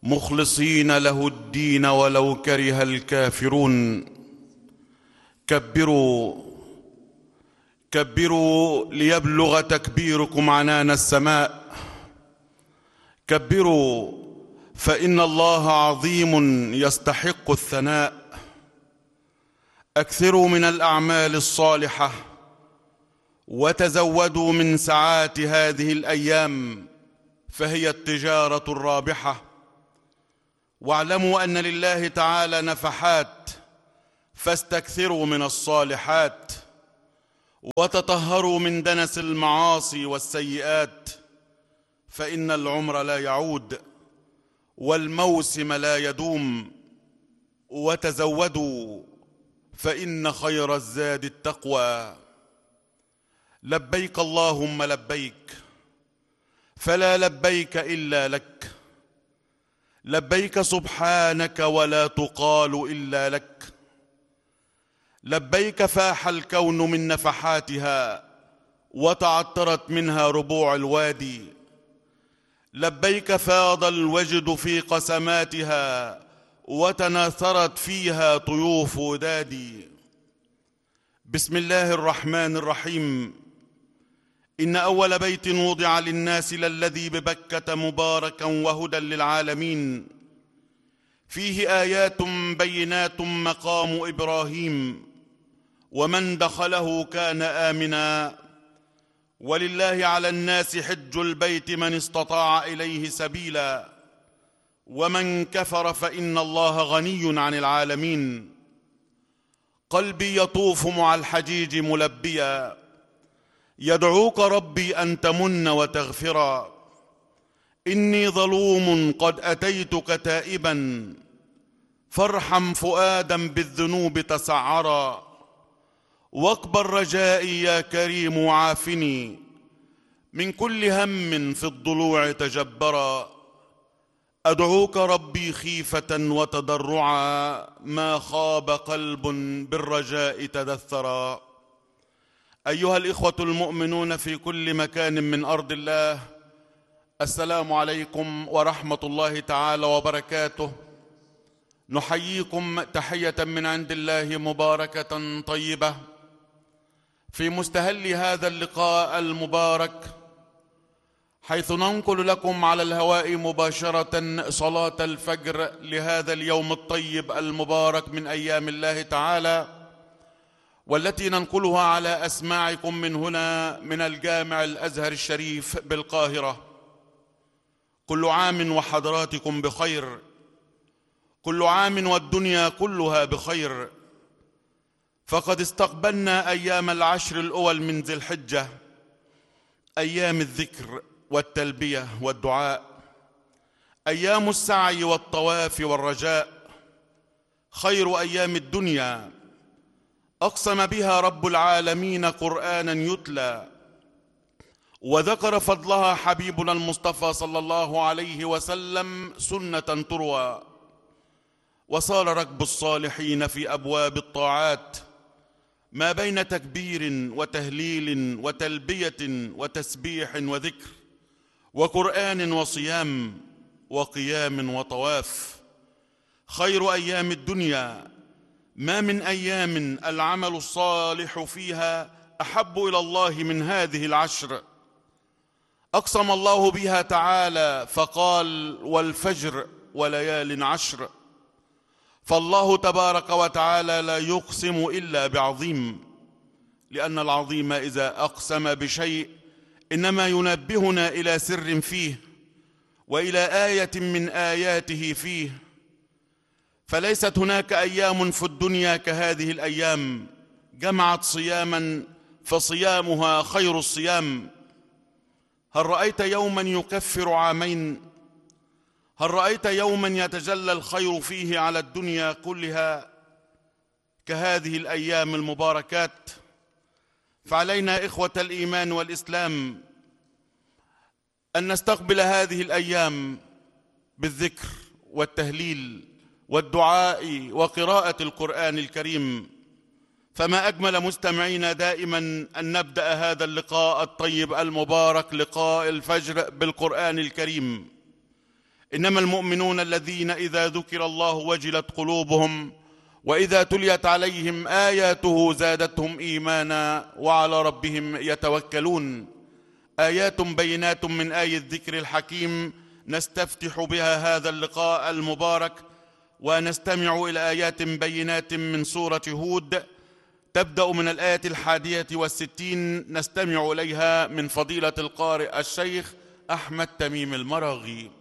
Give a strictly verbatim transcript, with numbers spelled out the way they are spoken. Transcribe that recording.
مخلصين له الدين ولو كره الكافرون. كبروا كبروا ليبلغ تكبيركم عنان السماء. كبروا فإن الله عظيم يستحق الثناء. أكثروا من الأعمال الصالحة وتزودوا من ساعات هذه الأيام فهي التجارة الرابحة. واعلموا أن لله تعالى نفحات فاستكثروا من الصالحات وتطهروا من دنس المعاصي والسيئات، فإن العمر لا يعود والموسم لا يدوم. وتزودوا فإن خير الزاد التقوى. لبيك اللهم لبيك، فلا لبيك إلا لك. لبيك سبحانك ولا تقال إلا لك. لبيك فاح الكون من نفحاتها وتعطرت منها ربوع الوادي. لبيك فاض الوجد في قسماتها وتناثرت فيها طيوف ودادي. بسم الله الرحمن الرحيم. إن أول بيت وضع للناس للذي ببكة مباركا وهدى للعالمين، فيه آيات بينات مقام إبراهيم، ومن دخله كان آمنا. ولله على الناس حج البيت من استطاع إليه سبيلا، ومن كفر فإن الله غني عن العالمين. قلبي يطوف مع الحجيج ملبيا، يدعوك ربي أن تمن وتغفرا. إني ظلوم قد أتيتك تائبا، فارحم فؤادا بالذنوب تسعرا. واقبل رجائي يا كريم وعافني من كل هم في الضلوع تجبرا. أدعوك ربي خيفة وتضرعا، ما خاب قلب بالرجاء تدثرا. أيها الإخوة المؤمنون في كل مكان من أرض الله، السلام عليكم ورحمة الله تعالى وبركاته. نحييكم تحية من عند الله مباركة طيبة في مستهل هذا اللقاء المبارك، حيث ننقل لكم على الهواء مباشرة صلاة الفجر لهذا اليوم الطيب المبارك من أيام الله تعالى، والتي ننقلها على أسماعكم من هنا من الجامع الأزهر الشريف بالقاهرة. كل عام وحضراتكم بخير، كل عام والدنيا كلها بخير. فقد استقبلنا أيام العشر الأول من ذي الحجة، أيام الذكر والتلبية والدعاء، أيام السعي والطواف والرجاء، خير أيام الدنيا. أقسم بها رب العالمين قرآنا يتلى، وذكر فضلها حبيبنا المصطفى صلى الله عليه وسلم سنة تروى. وصار ركب الصالحين في أبواب الطاعات ما بين تكبير وتهليل وتلبية وتسبيح وذكر وقرآن وصيام وقيام وطواف. خير أيام الدنيا، ما من أيام العمل الصالح فيها أحب إلى الله من هذه العشر. أقسم الله بها تعالى فقال: والفجر وليال عشر. فالله تبارك وتعالى لا يقسم إلا بعظيم، لأن العظيم إذا أقسم بشيء إنما ينبهنا إلى سر فيه وإلى آية من آياته فيه. فليست هناك أيام في الدنيا كهذه الأيام، جمعت صياما فصيامها خير الصيام. هل رأيت يوما يكفر عامين؟ هل رأيت يوما يتجلى الخير فيه على الدنيا كلها كهذه الأيام المباركات؟ فعلينا إخوة الإيمان والإسلام أن نستقبل هذه الأيام بالذكر والتهليل والدعاء وقراءة القرآن الكريم. فما أجمل مستمعينا دائما أن نبدأ هذا اللقاء الطيب المبارك، لقاء الفجر، بالقرآن الكريم. إنما المؤمنون الذين إذا ذكر الله وجلت قلوبهم وإذا تليت عليهم آياته زادتهم إيمانا وعلى ربهم يتوكلون. آيات بينات من آي الذكر الحكيم نستفتح بها هذا اللقاء المبارك، ونستمع إلى آيات بينات من سورة هود، تبدأ من الآية الحادية والستين. نستمع إليها من فضيلة القارئ الشيخ أحمد تميم المراغي.